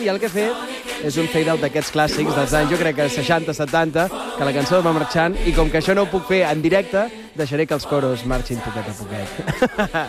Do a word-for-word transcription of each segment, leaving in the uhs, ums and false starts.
i el que he fet és un fade-out d'aquests clàssics dels anys, jo crec que seixanta setanta, que la cançó va marxant, i com que això no ho puc fer en directe, deixaré que els coros marxin poquet a poquet.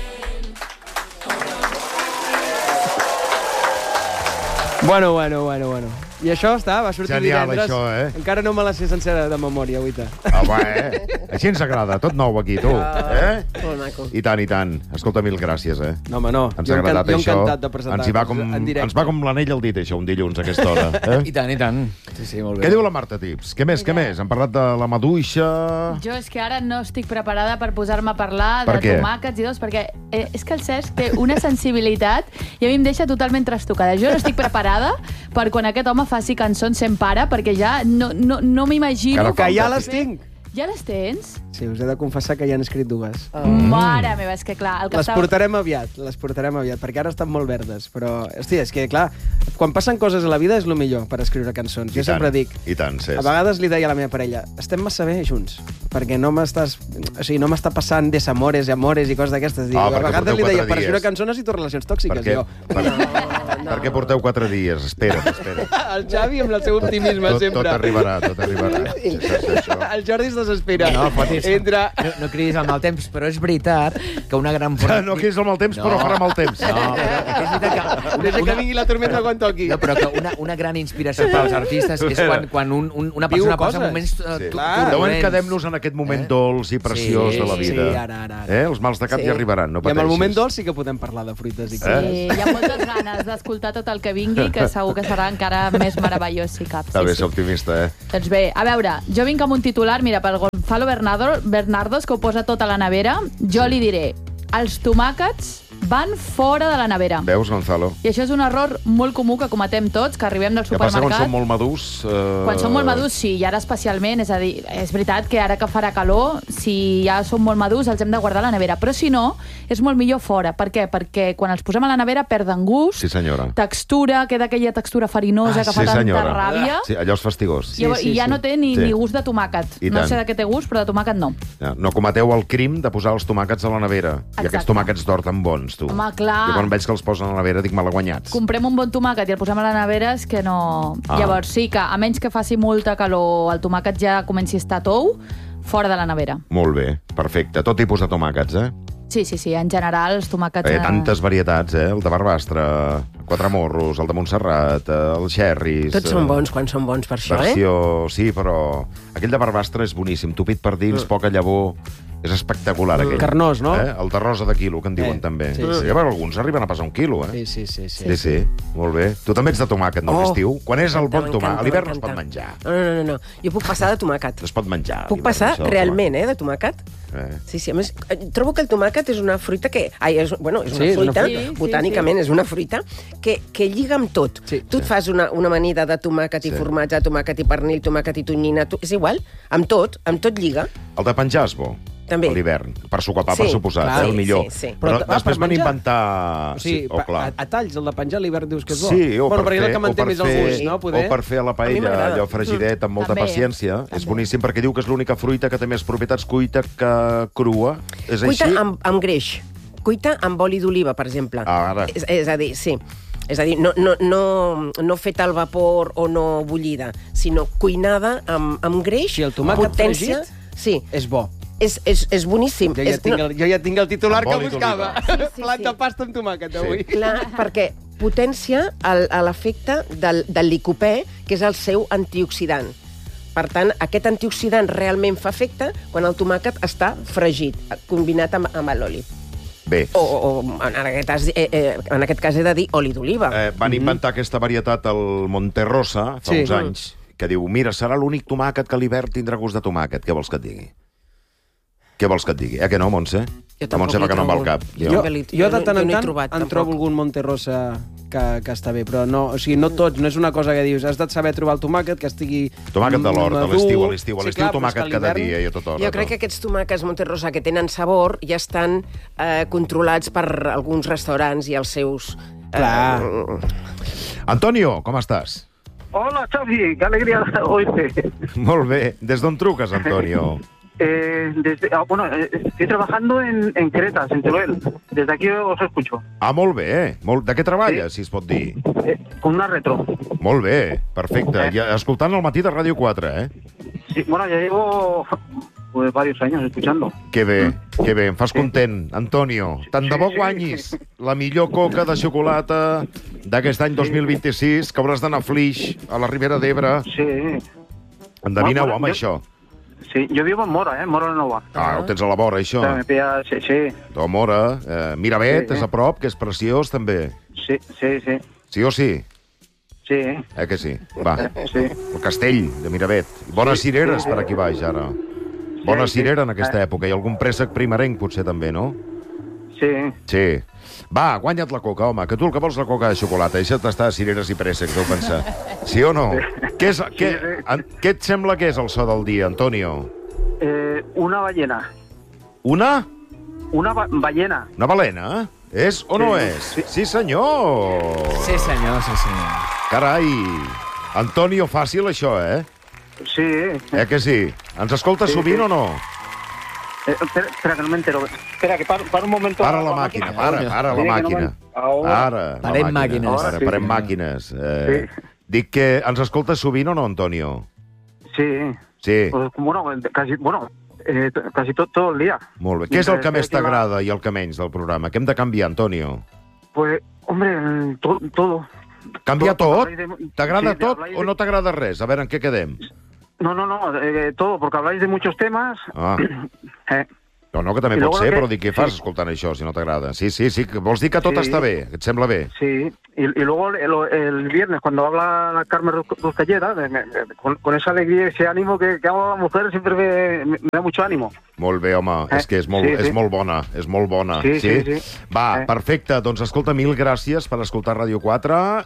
Bueno, bueno, bueno, bueno. I això està, va sortir Genial, divendres. això, eh? Encara no me la sé sencera de memòria, Uita. Ah, va, eh? Així ens agrada, tot nou aquí, tu. Eh? Molt maco. I tant, i tant. Escolta, mil gràcies, eh? No, home, no. Ens Jo ha agradat encan- jo això. encantat de presentar Ens hi va com, en directe. ens va com l'anell al dit, això, un dilluns a aquesta hora. Eh? I tant, i tant. Sí, sí, molt bé. Què diu la Marta Tips? Què més, què més? Hem parlat de la maduixa... Jo és que ara no estic preparada per posar-me a parlar Per de què? tomàquets i dos, perquè eh, és que el Cesc té una sensibilitat i a mi em deixa totalment trastocada. Jo no estic preparada per quan aquest home faci cançons sent pare, perquè ja no, no, no m'imagino... Cara, com Que ja pot les fer. tinc. Ja les tens? Sí, us he de confessar que ja han escrit dues. Mm. Mare meva, és que clar... El que Les està... portarem aviat, les portarem aviat, perquè ara estan molt verdes, però, hòstia, és que, clar, quan passen coses a la vida és el millor per escriure cançons. Jo I tant, sempre dic, I tant, a Cesc. vegades li deia a la meva parella, estem massa bé junts, perquè no m'estàs... O sigui, no m'està passant desamores i amores i coses d'aquestes. Dic, Ah, a perquè vegades porteu li deia, quatre per escriure dies. cançons necessito relacions tòxiques, Per què? jo. Per, per què porteu quatre dies? Espera, espera. El Xavi amb el seu optimisme, Tot, sempre. tot arribarà, tot arribarà. Sí, sí, sí, això. El Jordi es desespera. No, fotis. Entra... No, no cridis al mal temps, però és veritat que una gran... Ja, no quedis el mal temps, No. però farà mal temps. No, però és veritat que... Deixa que vingui la tormenta quan toqui. No, però que una, una gran inspiració per als artistes és quan, quan un, un, una Viu persona passa coses. moments uh, Sí. clar. Deuen quedem-nos en aquest moment Eh? dolç i preciós Sí, de la sí, vida. sí, ara, ara, ara. Eh? Els mals de cap Sí. ja arribaran, no I amb pateixis. el moment dolç sí que podem parlar de fruites i Sí, coses. hi ha moltes ganes d'escoltar tot el que vingui, que segur que serà encara més meravellós, si cap. Està Sí, bé sí. ser optimista, eh? Doncs bé, a veure, jo vinc amb un titular, mira, pel Gonzalo Bernardo, Bernardos, que ho posa tot a la nevera. Jo li diré, els tomàquets van fora de la nevera. Veus, Gonzalo? I això és un error molt comú que cometem tots, que arribem del Què passa quan supermercat. són molt madurs? Eh... Quan són molt madurs, sí, i ara especialment, és a dir, és veritat que ara que farà calor, si ja són molt madurs, els hem de guardar a la nevera, però si no, és molt millor fora. Per què? Perquè quan els posem a la nevera perden gust, Sí, senyora. textura, queda aquella textura farinosa Ah, que sí, fa tanta senyora. ràbia, Sí, allò és fastigós. i, i ja no té ni, Sí. ni gust de tomàquet. I No tant. sé de què té gust, però de tomàquet no. Ja, no cometeu el crim de posar els tomàquets a la nevera. I Exacte. aquests tomàquets d'or tan bons, tu. Home, clar. Jo quan veig que els posen a la nevera dic malaguanyats. Comprem un bon tomàquet i el posem a la nevera, és que no... Ah. Llavors sí que, a menys que faci molta calor, el tomàquet ja comenci a estar tou, fora de la nevera. Molt bé, perfecte. Tot tipus de tomàquets, eh? Sí, sí, sí, en general els tomàquets... Hi eh, ha tantes varietats, eh? El de Barbastre, Quatre Morros, el de Montserrat, eh, el Xerris... Tots són bons quan són bons per això, eh? Versió... Sí, però aquell de Barbastre és boníssim. Tupit per dins, poca llavor... És espectacular, aquell. Carnós, no? Eh? El de rosa de quilo, que en diuen Eh, també. sí, Sí, sí. A veure, alguns arriben a passar un quilo, eh? Sí, sí, sí. sí. Sí, sí, molt bé. Tu també ets de tomàquet, no, Oh, l'estiu? Quan és el bon m'encanta, tomàquet? A l'hivern no es m'encanta. pot menjar. No, no, no, no. Jo puc passar de tomàquet. No es pot menjar. a Puc l'hivern, passar això del realment, eh, de tomàquet. tomàquet. Eh. Sí, sí, a més, eh, trobo que el tomàquet és una fruita que... Ai, és, bueno, és una Sí, és una fruita, fruita. Sí, sí, botànicament és una fruita, que, que lliga amb tot. Sí. tu et fas una, una amanida de tomàquet i Sí. formatge, tomàquet i pernil, tomàquet i tonyina, tu, és igual, amb tot, amb tot lliga. El de penjar és bo. També. A l'hivern. Per sopar, Sí, per suposat, clar. eh, el Sí, millor. sí, sí. Però, Però, ah, després per van menjar? inventar... O sigui, oh, clar. a, a talls, el de penjar a l'hivern dius que és bo. Sí, o bueno, per perquè és fer, el que o manté per més el fer, gust, no? Poder... o per fer a la A mi paella, m'agrada. allò fregidet amb molta També. paciència. També. És boníssim perquè diu que és l'única fruita que té més propietats cuita que crua. És Cuita així? amb, amb greix. Cuita amb oli d'oliva, per exemple. Ah, ara. És, és a dir, sí. És a dir, no, no, no, no feta al vapor o no bullida, sinó cuinada amb, amb greix, Sí, el tomàquet potència... fregit? Sí, És bo. és, és, és boníssim. Jo ja, és, tinc el, jo ja tinc el titular Amb que oli buscava. d'oliva. Sí, sí, Planta sí. pasta amb tomàquet, avui. Clar, perquè potència el- a l'efecte del, del licopè, que és el seu antioxidant. Per tant, aquest antioxidant realment fa efecte quan el tomàquet està fregit, combinat amb, amb l'oli. Bé. O, o en, aquest cas, eh, eh, en aquest cas he de dir oli d'oliva. Eh, van inventar aquesta varietat al Monterrosa fa Sí. uns anys, que diu, mira, serà l'únic tomàquet que a l'hivern tindrà gust de tomàquet. Què vols que et digui? Què vols que et digui? Eh que no, Montse? Jo La Montse tampoc va que no em va al li cap. trobo. Jo, que li- jo de no- tant jo en no he tant trobat, en tampoc. trobo algun Monterrosa que, que està bé, però no, o sigui, no tots, no és una cosa que dius, has de saber trobar el tomàquet que estigui Tomàquet de l'hort, a madur. l'estiu, a l'estiu, a Sí, l'estiu clar, però és tomàquet que a cada l'hivern- dia i a tota hora. Jo crec que aquests tomàquets Monterrosa que tenen sabor ja estan eh, controlats per alguns restaurants i els seus... Eh, Clar. Antonio, com estàs? Hola, Xavi, qué alegría oírte. Molt bé. Des d'on truques, Antonio? Eh, desde, ah, bueno, eh, estoy trabajando en, en Cretas, en Teruel. Desde aquí os escucho. Ah, molt bé. Molt... De què treballes, sí. si es pot dir? Eh, con una retro. Molt bé, perfecte. Eh. Ja, escoltant el matí de Ràdio quatre, eh? Sí, bueno, ya llevo pues, varios años escuchando. Que bé, que bé, em fas content, Antonio. Tant de bo Sí, sí. guanyis la millor coca de xocolata d'aquest any dos mil vint-i-sis, que hauràs d'anar a Flix, a la Ribera d'Ebre. Sí. Endevineu, Bueno, home, jo- això. Sí, yo vivo en Mora, ¿eh? Mora de Nova. Ah, ho tens a la vora, això. O sea, me pilla... Sí, sí, Tu, Mora, eh, Miravet, Sí, és sí. a prop, que és preciós, també. sí, sí, sí. Sí o sí? Sí, Eh que sí? Va. sí. El castell de Miravet. Bones Sí, cireres sí, per sí. aquí baix, ara. Bona Sí, sí. cirera en aquesta Eh. època. I algun préssec primerenc, potser, també, no? Sí. Sí. Va, guanya't la coca, home, que tu el que vols la coca de xocolata. Deixa't d'estar a cireres i préssecs, deu pensar. Sí o no? Què, és, què, sí. an, què et sembla que és el so del dia, Antonio? Eh, una ballena. Una? Una ba ballena. Una balena? És o no Sí, és? sí. Sí, senyor! Sí, senyor, sí, senyor. Carai! Antonio, fàcil, això, eh? Sí. Eh que sí? Ens escolta Sí, sovint sí. o no? Eh, espera, espera, que no me entero. Espera, que paro, paro un momento. Para la màquina, para, para la Mira que no màquina. me- Ahora. Para, la Parem màquines. Para, Ahora sí, parem sí. màquines. Eh, Sí. Dic que ens escolta sovint o no, Antonio? Sí. Sí, Pues, bueno, casi, bueno, eh, t- casi to todo el día. molt bé. Què és el que Mientras més esté aquí la- t'agrada i el que menys del programa? Què hem de canviar, Antonio? Pues, hombre, mm, to todo. Canviar Todo, tot? habláis de- T'agrada sí, tot habláis o de- no t'agrada res? A veure, en què quedem? No, no, no, eh, todo, porque habláis de muchos temas. Ah. Eh, No, no, que també I pot luego ser, que- però dic, què fas sí. escoltant això, si no t'agrada? Sí, sí, sí, que vols dir que tot Sí. està bé, que et sembla bé? sí, y, y luego el, el viernes, cuando habla la Carmen Rus- Ruscalleda, me- me- me- con, con esa alegría y ese ánimo que, que habla la mujer, siempre me, me- me da mucho ánimo. Molt bé, home, Eh, és que és molt, sí, és sí. molt bona, és molt bona. Sí, sí, sí. Va, Eh. perfecte, doncs escolta, mil gràcies per escoltar Ràdio quatre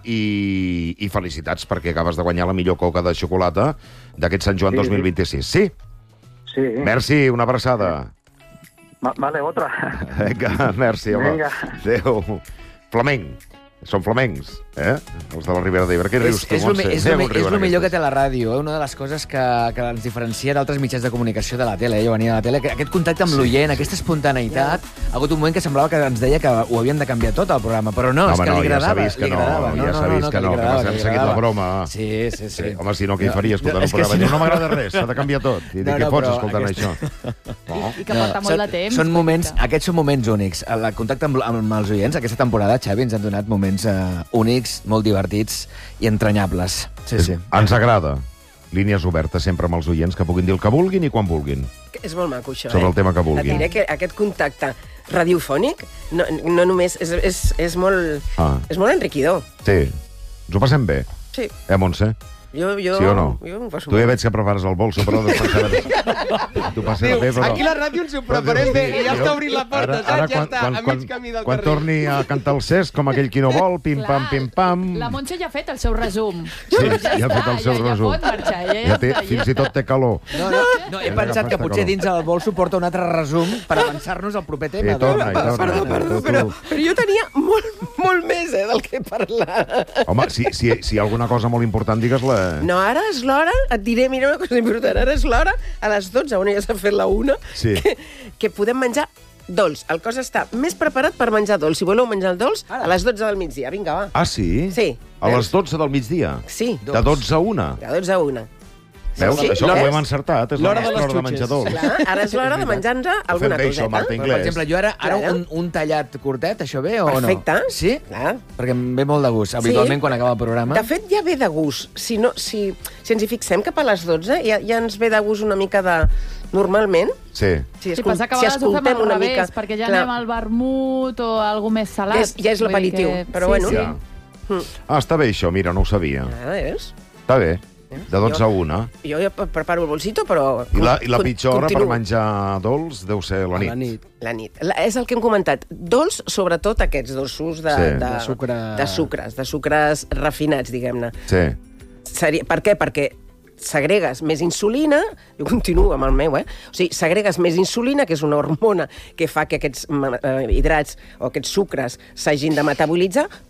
i, i felicitats perquè acabes de guanyar la millor coca de xocolata d'aquest Sant Joan Sí, dos mil vint-i-sis. Sí? Sí. Merci, una abraçada. Va- vale, otra. Vinga, merci, home. Vinga. Adéu. Flamenc. Són flamencs, eh? Els de la Ribera d'Ebre. Què És, rius tu, és, lo, me- Montse? és, Hi ha lo, me- algun és riu lo en millor que aquestes? té la ràdio, eh? Una de les coses que, que ens diferencia d'altres mitjans de comunicació de la tele, eh? Jo venia de la tele, que aquest contacte amb Sí. l'oient, aquesta espontaneïtat, ha hagut un moment que semblava que ens deia que ho havien de canviar tot, el programa, però no, és Home, que no, li ja s'ha agradava. vist que li no, agradava. ja s'ha vist que li no, que agradava, m'has li seguit la agradava. broma. Sí, sí, sí. Sí, home, si no, què hi faria escoltant No, un és que programa? si Diu, no- no m'agrada res, s'ha de canviar tot. I dic, No, què no, fots però escoltant aquesta- això? No. I que porta molt de temps. Són moments, perfecte. aquests són moments únics. El contacte amb, amb els oients, aquesta temporada, Xavi, ens han donat moments eh, únics, molt divertits i entranyables. Sí, sí. Ens agrada. Línies obertes sempre amb els oients que puguin dir el que vulguin i quan vulguin. És molt maco, això, Sobre eh? el tema que vulguin. Et diré que aquest contacte radiofònic no, no només és, és, és, molt, Ah. és molt enriquidor. Sí. Ens ho passem bé. Sí, Eh, Montse? jo, jo, Sí o no? jo m'ho passo Tu ja molt. veig que prepares el bolso, però després saber... Tu passes bé, però... Aquí a la ràdio ens ho preparem bé, i ja està obrint la porta, Ara- ara saps? Ja quan- està, quan- a quan- mig camí del Quan carrer. torni a cantar el Cesc, com aquell qui no vol, pim-pam, pim-pam... La Montse ja ha fet el seu resum. Sí, ja, ja ha fet el seu ja, resum. Ja pot marxar, ja, Ja té, està, fins i tot té calor. No, no, no, he Ja pensat que agafes potser calor. dins el bolso porta un altre resum per avançar-nos al proper tema. I torna, i torna. Perdó, perdó, Tu- però, tu- però jo tenia molt, molt més eh, del que parlar. Home, si, si, si hi ha alguna cosa molt important, digues-la. No, ara és l'hora, et diré, mira una cosa important, ara és l'hora, a les dotze, on ja s'ha fet la una, Sí. que, que podem menjar dolç. El cos està més preparat per menjar dolç. Si voleu menjar el dolç, a les dotze del migdia. Vinga, va. Ah, sí? Sí. A les dotze del migdia? Sí, De dotze a una? de dotze a una. Veus? Sí, Això veus? ho hem encertat. És L'hora la de les nostra hora de xutxes. menjar dolç. Clar, ara és l'hora de menjar-nos alguna bé, això, coseta. Marta Per Inglés. exemple, jo ara, ara Claro. un, un tallat curtet, això ve o Perfecte. no? Sí? Clar. Perquè em ve molt de gust, habitualment, Sí. quan acaba el programa. De fet, ja ve de gust. Si, no, si, si ens hi fixem cap a les dotze, ja, ja ens ve de gust una mica de... Normalment, Sí. si, Sí, escol- passa que a si vegades ho fem escoltem al una revés, mica... perquè ja Clar, anem al vermut o alguna més salat. Ja és- ja és Vull dir l'aperitiu, que- però sí, bueno. Sí. Ja. Mm. Ah, està bé això, mira, no ho sabia. Ah, veus? Està bé. De dotze a una. Jo ja pre- preparo el bolsito, però... I la, i la con- pitjor hora per continuo. menjar dolç deu ser la A nit. la nit. La nit. La, és el que hem comentat. Dolç, sobretot aquests dolços de, Sí. de, De sucre. de sucres, de sucres refinats, diguem-ne. Sí. Seria, per què? Perquè segregues més insulina, jo continuo amb el meu, eh? O sigui, segregues més insulina, que és una hormona que fa que aquests mm, eh, hidrats o aquests sucres s'hagin de metabolitzar,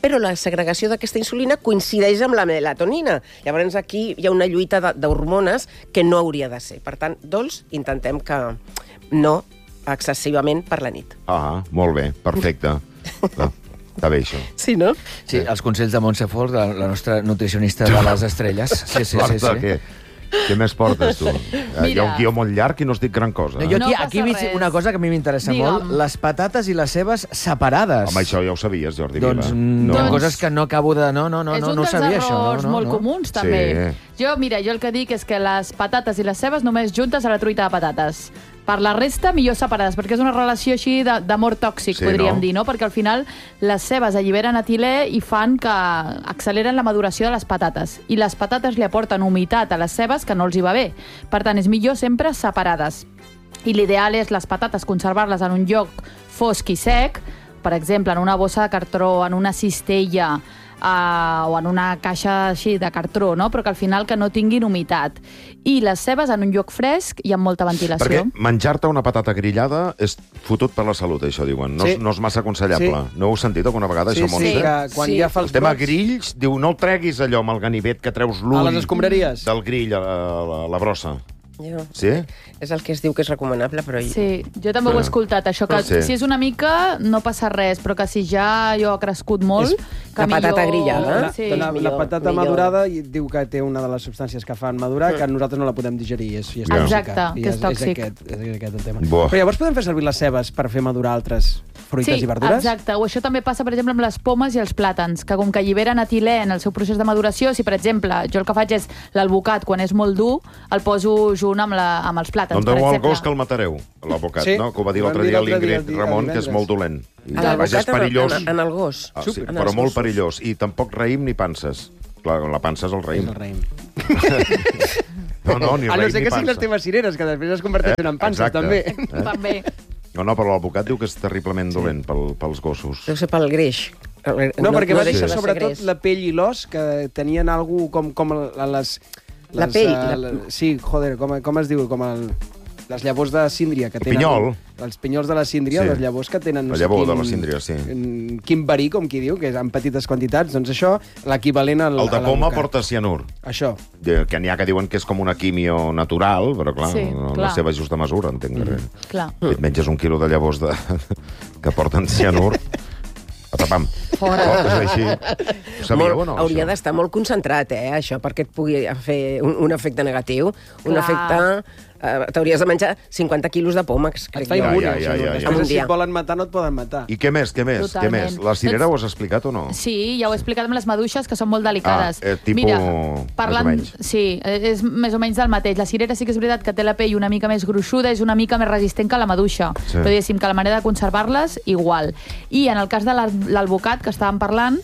però la segregació d'aquesta insulina coincideix amb la melatonina. Llavors aquí hi ha una lluita d'hormones que no hauria de ser. Per tant, dolç, intentem que no excessivament per la nit. Ah, molt bé, perfecte. Va, està bé, això. Sí, no? Sí, els consells de Montse Fort, la, la nostra nutricionista de les estrelles. Sí, sí, sí. Marta, sí. què? Què més portes, tu? Mira. Hi ha un guió molt llarg i no es dic gran cosa. No, jo No aquí, passa aquí he vist res. una cosa que a mi m'interessa Digue'm. molt, les patates i les cebes separades. Home, això ja ho sabies, Jordi Doncs, Viva. mm, Doncs- coses que no acabo de... No, no, no, és no, un no ho dels sabia, això. errors No, no, molt no. comuns, també. Sí. Jo, mira, jo el que dic és que les patates i les cebes només juntes a la truita de patates. Per la resta, millor separades, perquè és una relació així de- d'amor tòxic, Sí, podríem no? dir, no? Perquè al final les cebes alliberen etilè i fan que acceleren la maduració de les patates. I les patates li aporten humitat a les cebes que no els hi va bé. Per tant, és millor sempre separades. I l'ideal és les patates conservar-les en un lloc fosc i sec, per exemple, en una bossa de cartró, en una cistella, Uh, o en una caixa així de cartró, no? Però que al final que no tinguin humitat. I les cebes en un lloc fresc i amb molta ventilació. Perquè menjar-te una patata grillada és fotut per la salut, això diuen. No, Sí. no és massa aconsellable. Sí. No heu sentit alguna vegada, Sí, això, sí, Montse? que quan Sí. ja fa els El tema brots grills, diu, no el treguis allò amb el ganivet que treus l'ull a les escombraries. del grill a la, a la, la brossa. Jo. Sí? És el que es diu que és recomanable, però... Sí, jo també ho he escoltat, això, que Sí. si és una mica no passa res, però que si ja allò ha crescut molt... És que la patata millor- grillada. La, Sí. la, la millor, patata millor. madurada i diu que té una de les substàncies que fan madurar que nosaltres no la podem digerir. És, i és Ja. tòxica. Exacte, I que és tòxic. És aquest, és aquest el tema. Buah. Però llavors podem fer servir les cebes per fer madurar altres fruites Sí, i verdures? exacte. O això també passa, per exemple, amb les pomes i els plàtans, que com que alliberen etilè en el seu procés de maduració, si, per exemple, jo el que faig és l'alvocat, quan és molt dur, el poso junt amb, la, amb els plàtans, No per deu al exemple. gos que el matareu, l'avocat, Sí. no? Que ho va dir Ho vam l'altre dir dia l'altre dia, l'Ingrid el di- Ramon, el que és divendres. molt dolent. I A vaja, és l'alvocat en, perillós. en, en el gos. Ah, sí, En però els molt gossos. perillós. I tampoc raïm ni panses. Clar, la pansa és el És raïm. el raïm. No, no, ni A no raïm ser ni que siguin les pansa. teves cireres, que després es converteixen Eh? en panses, Exacte. també. Eh? També. No, no, però l'advocat diu que és terriblement dolent pel, pels gossos. Deu ser pel greix. No, perquè va deixa dir de ser sobretot gres. la pell i l'os, que tenien algú com, com a les... La les, pell, eh, la- Sí, joder, com, com es diu? Com el, les llavors de síndria que El tenen... pinyol. Els pinyols de la síndria, Sí. les llavors que tenen... No La sé llavor quin, de la síndria, sí. mm, Quin verí, com qui diu, que és en petites quantitats. Doncs això, l'equivalent al... El de a poma l'advocat. porta cianur. Això. De- Que n'hi ha que diuen que és com una químio natural, però clar, Sí, no- la clar. seva justa mesura, entenc. Mm. Clar. Et menges un quilo de llavors de... que porten cianur... Atapam. Fora. Oh, és així. Ho sabíeu Molt, o no? hauria això? d'estar molt concentrat, eh, això, perquè et pugui fer un, un efecte negatiu. Un Clar. efecte... Eh, T'hauries de menjar cinquanta quilos de pòmex, Et crec fa jo. immune, Ja, el ja, cianur. ja, ja. Després, En un si dia. et volen matar, no et poden matar. I què més, què més, què Totalment. més? La cirera Doncs- ho has explicat o no? Sí, ja ho he explicat amb les maduixes, que són molt delicades. Ah, eh, tipus, Mira, més parlant, o menys. sí, eh, és més o menys del mateix. La cirera sí que és veritat que té la pell una mica més gruixuda, és una mica més resistent que la maduixa. Sí. Però diguéssim que la manera de conservar-les, igual. I en el cas de l'al- l'alvocat que estàvem parlant,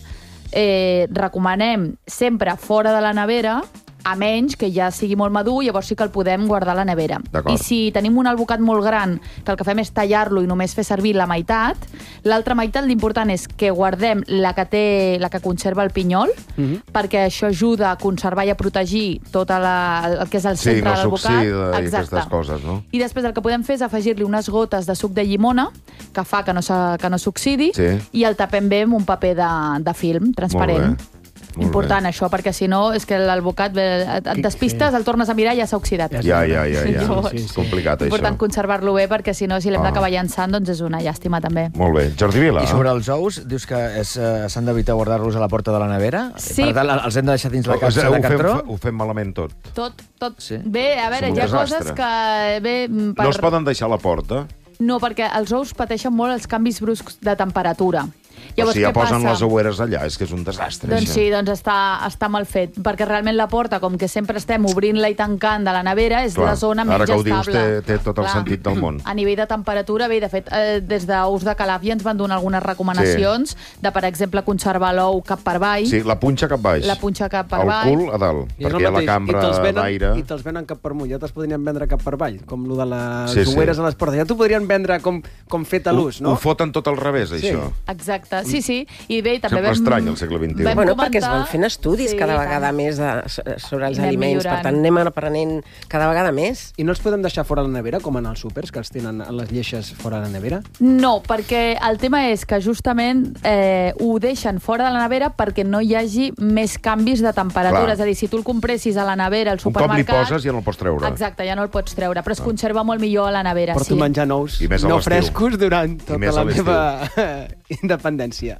eh, recomanem sempre fora de la nevera, a menys que ja sigui molt madur, llavors sí que el podem guardar a la nevera. D'acord. I si tenim un alvocat molt gran, que el que fem és tallar-lo i només fer servir la meitat, l'altra meitat l'important és que guardem la que té, la que conserva el pinyol, perquè això ajuda a conservar i a protegir tot la, el que és el Sí, centre no de l'alvocat. s'oxida i aquestes coses, no? I després el que podem fer és afegir-li unes gotes de suc de llimona, que fa que no s'ha- que no s'oxidi, Sí. i el tapem bé amb un paper de, de film transparent. Molt bé. Molt Important, bé. això, perquè si no és que l'alvocat ve- et, et despistes, el tornes a mirar i ja s'ha oxidat. Ja, ja, ja, ja. Llavors, Sí, sí. Complicat, important això. conservar-lo bé, perquè si no, si l'hem Ah. d'acabar llançant, doncs és una llàstima també. Molt bé. Jordi Vila. I sobre els ous, dius que és, eh, s'han d'evitar guardar-los a la porta de la nevera? Sí. Per tant, els hem de deixar dins la Ho capsa fem, de cartró? ho fem malament tot. Tot, tot. Sí. Bé, a veure, És un hi ha desastre. coses que... Bé, per... No es poden deixar a la porta? No, perquè els ous pateixen molt els canvis bruscs de temperatura. O sigui, ja què posen passa? les oueres allà, és que és un desastre, Doncs això. sí, doncs està, està mal fet, perquè realment la porta, com que sempre estem obrint-la i tancant de la nevera, és Clar, la zona ara menys que ho dius, estable. té- té tot el sentit del món. A nivell de temperatura, bé, de fet, eh, des d'Ous de Calàfia ens van donar algunes recomanacions de, per exemple, conservar l'ou cap per avall, Sí, la punxa cap baix. la punxa cap per El avall. cul a dalt, I és el perquè hi ha la mateix. cambra I te'ls venen- d'aire. I te'ls venen cap per amunt. Ja te'ls podrien vendre cap per avall, com lo de les Sí, sí. oueres a les portes. Ja t'ho podrien vendre com, com fet a l'ús, Ho, no? ho foten tot al revés, Sí. això. Exacte. Exacte, sí, sí. I bé, també Sempre vam... estrany el segle vint-i-u. vam Bueno, comentar- perquè es van fent estudis Sí, cada i vegada tant. més de, sobre els Anem aliments. millorant. Per tant, anem aprenent cada vegada més. I no els podem deixar fora de la nevera, com en els súpers, que els tenen a les lleixes fora de la nevera? No, perquè el tema és que justament eh, ho deixen fora de la nevera perquè no hi hagi més canvis de temperatura. Clar. És a dir, si tu el compressis a la nevera, al Un cop li supermercat... poses ja no el pots treure. Exacte, ja no el pots treure, però es conserva molt millor a la nevera. Porto sí. menjar nous I més a no l'estiu. frescos durant tota més a la l'estiu. meva independència.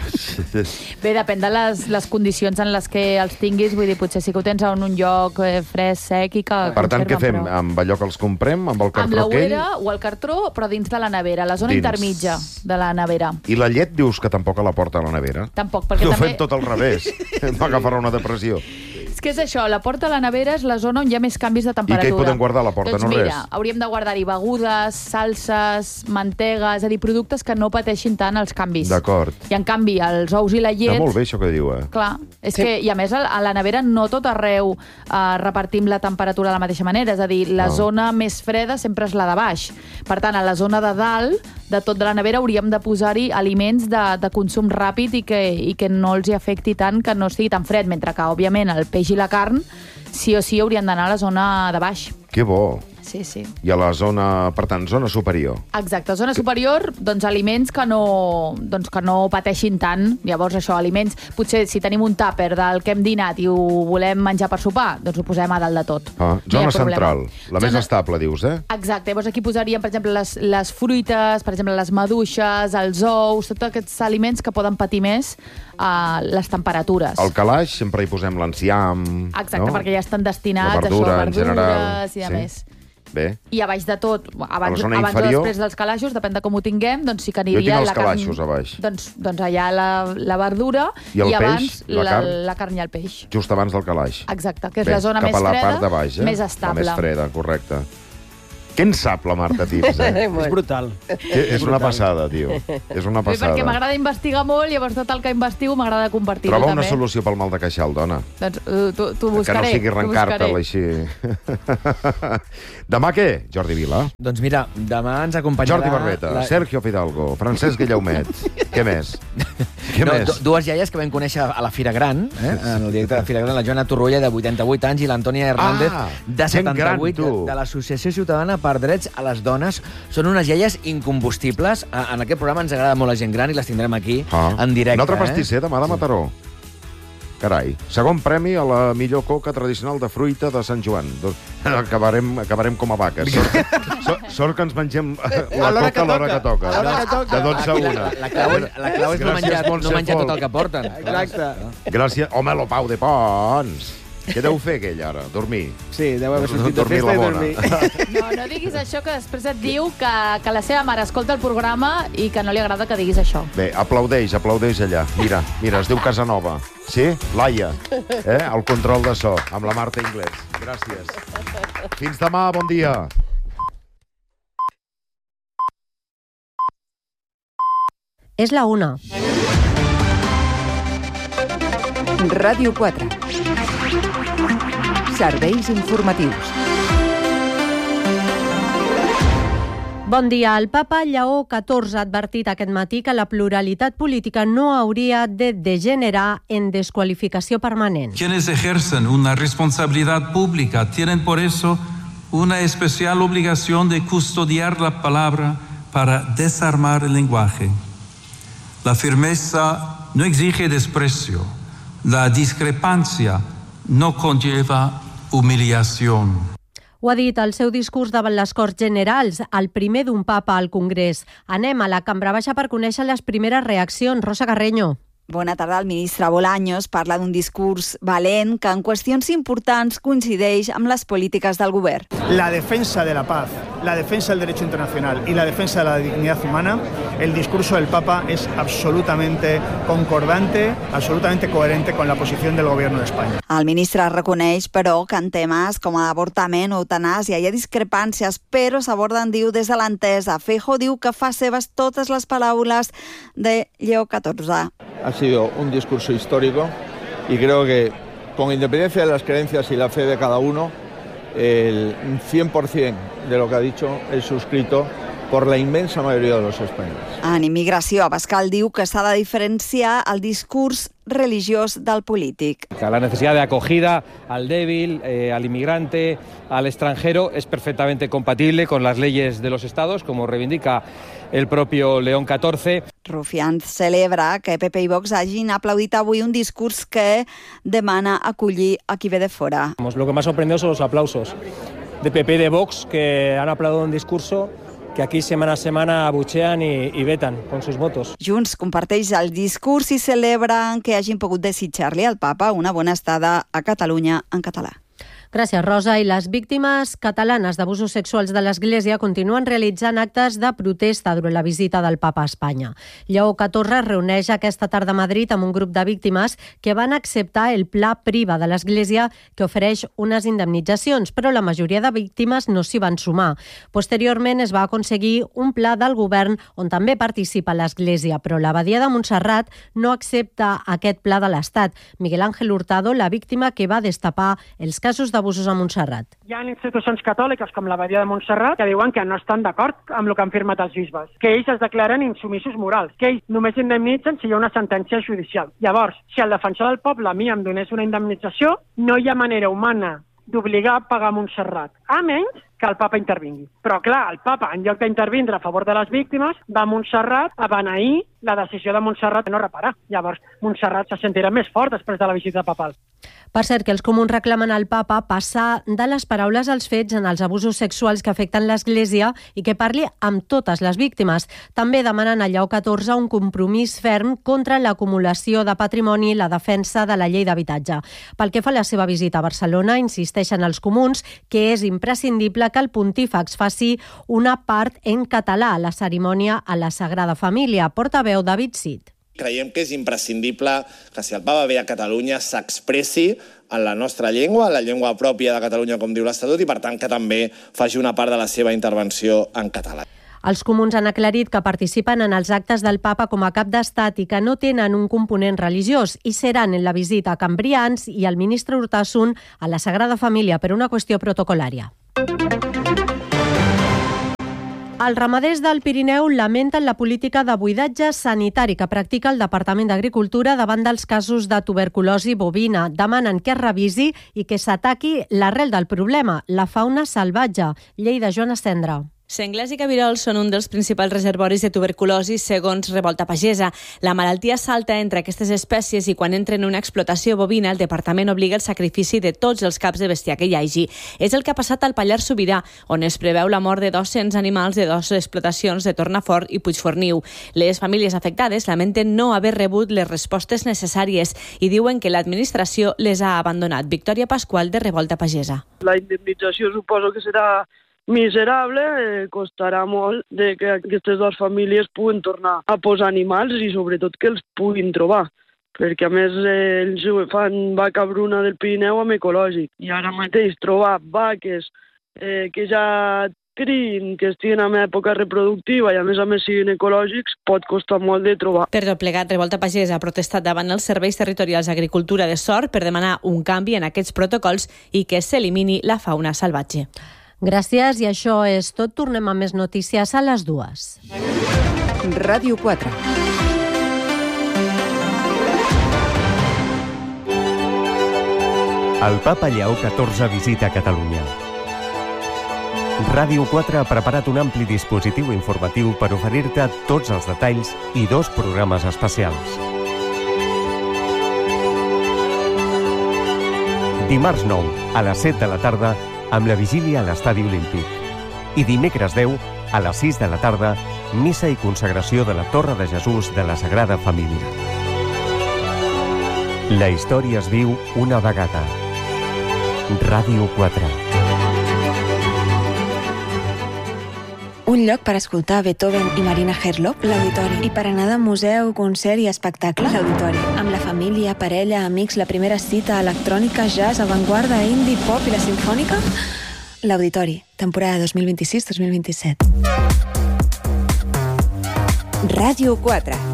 Bé, depèn de les, les condicions en les que els tinguis. Vull dir, potser sí que ho tens en un lloc eh, fresc, sec i que Per tant, què fem? Però... Amb allò que els comprem? Amb el Amb cartró aquell? l'ouera o el cartró, però dins de la nevera, la zona Dins. intermitja de la nevera. I la llet dius que tampoc la porta a la nevera? Tampoc, perquè Ho també... fem tot al revés. M'agafarà una depressió. És que és això, la porta a la nevera és la zona on hi ha més canvis de temperatura. I què hi podem guardar a la porta? Doncs No mira, res? hauríem de guardar-hi begudes, salses, mantega, és a dir, productes que no pateixin tant els canvis. D'acord. I en canvi, els ous i la llet... Està molt bé això que diu, eh? Clar, és Sí. que, i a més, a a la nevera no tot arreu eh, repartim la temperatura de la mateixa manera, és a dir, la No. zona més freda sempre és la de baix. Per tant, a la zona de dalt, de tot de la nevera, hauríem de posar-hi aliments de, de consum ràpid i que, i que no els hi afecti tant, que no estigui tan fred, mentre que, òbviament, el peix i la carn sí o sí haurien d'anar a la zona de baix. Que bo. Sí, sí. I a la zona, per tant, zona superior. Exacte, zona superior, doncs aliments que no, doncs que no pateixin tant. Llavors això, aliments, potser si tenim un tàper del que hem dinat i ho volem menjar per sopar, doncs ho posem a dalt de tot. Ah, No hi zona ha problema. central, la més Zona- estable, dius, eh? Exacte, llavors aquí posaríem, per exemple, les, les fruites, per exemple, les maduixes, els ous, tots aquests aliments que poden patir més uh, les temperatures. Al calaix sempre hi posem l'enciam. Exacte, no? perquè ja estan destinats La verdura, a en això, general. verdures i a Sí. més. Bé. I a baix de tot, abans, zona abans o inferior? després dels calaixos, depèn de com ho tinguem, doncs sí que Jo tinc aniria els la carn... calaixos a baix. Doncs, doncs allà la, la verdura I el abans peix, la la, carn? la carn i el peix. Just abans del calaix. Exacte, que és Bé, la zona cap més a la freda, part de baix, eh? més estable. La més freda, correcte. Què en sap la Marta Tips, eh? És brutal. Que és una passada, tio. És una Bé, perquè passada. m'agrada investigar molt, llavors tot el que investigo m'agrada compartir-ho Troba una també. solució pel mal de queixal, dona. Doncs uh, tu, tu Que buscaré. no sigui t'ho arrencar-te'l buscaré. així. Demà què? Jordi Vila. Doncs mira, demà ens acompanyarà... Jordi Barbeta, la- Sergio Fidalgo, Francesc Guillaumet. Què més? Què no, més? du- dues iaies que vam conèixer a la Fira Gran, eh? en el directe de la Fira Gran, la Joana Torroella, de vuitanta-vuit anys, i l'Antònia Hernández, Ah, de gent gran, setanta-vuit, tu. de, de l'Associació Ciutadana per Drets a les Dones. Són unes iaies incombustibles. A- En aquest programa ens agrada molt la gent gran i les tindrem aquí, Ah. en directe. Un altre eh? pastisser demà de Mataró. Carai. Segon premi a la millor coca tradicional de fruita de Sant Joan. Doncs acabarem, acabarem com a vaques. Sort, que- sort, sort que ens mengem la l'hora coca que a l'hora que toca. toca. A l'hora que toca. De dotze a Aquí una. La, la, clau, la clau és no Gràcies, menjar, no Montse menjar tot Folk. el que porten. Exacte. Gràcies. Home, lo Pau de Pons. Què deu fer aquell ara? Dormir? Sí, deu haver sortit de Dormir festa i la dormir. bona. No, no diguis això, que després et diu que, que la seva mare escolta el programa i que no li agrada que diguis això. Bé, aplaudeix, aplaudeix allà. Mira, mira, es diu Casanova. Sí? Laia. Eh? El control de so, amb la Marta Inglés. Gràcies. Fins demà, bon dia. És la una. Ràdio quatre. Serveis informatius. Bon dia. El papa Lleó catorze ha advertit aquest matí que la pluralitat política no hauria de degenerar en desqualificació permanent. Quienes ejercen una responsabilidad pública tienen por eso una especial obligación de custodiar la palabra para desarmar el lenguaje. La firmeza no exige desprecio. La discrepancia no conlleva humillación. Ho ha dit al seu discurs davant les Corts Generals, el primer d'un papa al Congrés. Anem a la Cambra Baixa per conèixer les primeres reaccions. Rosa Carreño. Bona tarda. El ministre Bolaños parla d'un discurs valent que en qüestions importants coincideix amb les polítiques del govern. La defensa de la paz, la defensa del derecho internacional y la defensa de la dignidad humana, el discurso del Papa es absolutamente concordante, absolutamente coherente con la posición del Gobierno de España. El ministre reconeix, però, que en temes com avortament o eutanàsia hi ha discrepàncies, però s'aborden, diu, des de l'entesa. Feijóo diu que fa seves totes les paraules de Lleó catorze. Ha sido un discurso histórico y creo que, con independencia de las creencias y la fe de cada uno, el cien por ciento de lo que ha dicho es suscrito por la inmensa mayoría de los españoles. En immigració, Abascal diu que s'ha de diferenciar el discurs religiós del polític. La necesidad de acogida al débil, eh, al inmigrante, al extranjero, es perfectamente compatible con las leyes de los estados, como reivindica el propio León catorce. Rufián celebra que P P i Vox hagin aplaudit avui un discurs que demana acollir a qui ve de fora. Lo que más sorprendió son los aplausos de P P y de Vox, que han aplaudido un discurso que aquí semana a semana abuchean i, i vetan con sus votos. Junts comparteix el discurs i celebren que hagin pogut desitjar-li al papa una bona estada a Catalunya en català. Gràcies, Rosa. I les víctimes catalanes d'abusos sexuals de l'Església continuen realitzant actes de protesta durant la visita del papa a Espanya. Lleó catorze es reuneix aquesta tarda a Madrid amb un grup de víctimes que van acceptar el pla Priva de l'Església, que ofereix unes indemnitzacions, però la majoria de víctimes no s'hi van sumar. Posteriorment es va aconseguir un pla del govern on també participa l'Església, però l'Abadia de Montserrat no accepta aquest pla de l'Estat. Miguel Ángel Hurtado, la víctima que va destapar els casos d'abusos a Montserrat. Hi ha institucions catòliques com l'Abadia de Montserrat que diuen que no estan d'acord amb el que han firmat els bisbes, que ells es declaren insumissos morals, que ells només indemnitzen si hi ha una sentència judicial. Llavors, si el defensor del poble a mi em donés una indemnització, no hi ha manera humana d'obligar a pagar Montserrat, a menys que el papa intervingui. Però clar, el papa, en lloc d'intervindre a favor de les víctimes, va a Montserrat a beneir la decisió de Montserrat de no reparar. Llavors, Montserrat se sentirà més fort després de la visita papal. Per cert, que els comuns reclamen al papa passar de les paraules als fets en els abusos sexuals que afecten l'Església i que parli amb totes les víctimes. També demanen a Lleó catorze un compromís ferm contra l'acumulació de patrimoni i la defensa de la llei d'habitatge. Pel que fa a la seva visita a Barcelona, insisteixen els comuns que és imprescindible que el pontífex faci una part en català a la cerimònia a la Sagrada Família. Portaveu David Cid. Creiem que és imprescindible que si el papa ve a Catalunya s'expressi en la nostra llengua, en la llengua pròpia de Catalunya, com diu l'Estatut, i per tant que també faci una part de la seva intervenció en català. Els comuns han aclarit que participen en els actes del papa com a cap d'estat i que no tenen un component religiós i seran en la visita a Can Brians i al ministre Urtasun a la Sagrada Família per una qüestió protocolària. Els ramaders del Pirineu lamenten la política de buidatge sanitari que practica el Departament d'Agricultura davant dels casos de tuberculosi bovina. Demanen que es revisi i que s'ataqui l'arrel del problema, la fauna salvatge. Lleida, Joana Cendra. Senglers i cabirols són un dels principals reservoris de tuberculosi segons Revolta Pagesa. La malaltia salta entre aquestes espècies i quan entra en una explotació bovina el departament obliga el sacrifici de tots els caps de bestiar que hi hagi. És el que ha passat al Pallars Sobirà, on es preveu la mort de dos-cents animals de dues explotacions de Tornafort i Puigforniu. Les famílies afectades lamenten no haver rebut les respostes necessàries i diuen que l'administració les ha abandonat. Victòria Pasqual, de Revolta Pagesa. La indemnització suposo que serà miserable, eh, costarà molt de que aquestes dues famílies puguen tornar a posar animals i sobretot que els puguin trobar, perquè a més eh, ells fan vaca bruna del Pirineu amb ecològic i ara mateix trobar vaques eh, que ja crin, que estiguin en època reproductiva i a més a més siguin ecològics pot costar molt de trobar. Per tot plegat, Revolta Pagesa ha protestat davant els serveis territorials d'agricultura de Sort per demanar un canvi en aquests protocols i que s'elimini la fauna salvatge. Gràcies, i això és tot. Tornem amb més notícies a les dues. Ràdio quatre. El papa Lleó catorze visita Catalunya. Ràdio quatre ha preparat un ampli dispositiu informatiu per oferir-te tots els detalls i dos programes especials. Dimarts nou, a les set de la tarda, amb la vigília a l'Estadi Olímpic. I dimecres deu, a les sis de la tarda, missa i consagració de la Torre de Jesús de la Sagrada Família. La història es viu una vegada. Ràdio quatre. Un lloc per escoltar Beethoven i Marina Herlop, l'Auditori. I per anar de museu, concert i espectacle, l'Auditori. Amb la família, parella, amics, la primera cita, electrònica, jazz, avantguarda, indie, pop i la simfònica, l'Auditori. Temporada dos mil vint-i-sis dos mil vint-i-set. Ràdio quatre.